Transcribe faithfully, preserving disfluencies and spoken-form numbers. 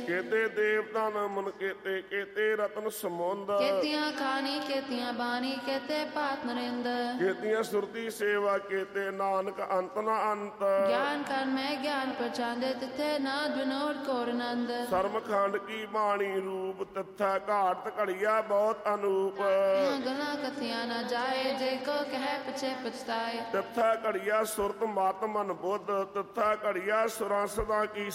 केते देवता न मन केते केते रत्न समुंद केतियां खानी केतियां बानी केते पात नरेंद्र केतियां सुरती सेवा केते नानक अंत न अंत ज्ञान कर में ज्ञान प्रचांदे तिथे नाद विनोद कोर नंद सर्म खंड की बाणी रूप तथा घाट घड़िया बहुत अनूप गला कथिया न जाए जे को कह पछे पछताए तथा घड़िया सुरत मत मन बुद्ध तथा घड़िया सुरां सदा की